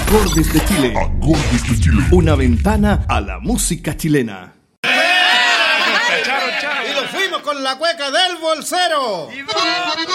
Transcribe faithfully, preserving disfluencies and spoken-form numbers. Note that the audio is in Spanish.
Acordes de Chile. Acordes de Chile. Una ventana a la música chilena. Y lo fuimos con la cueca del bolsero.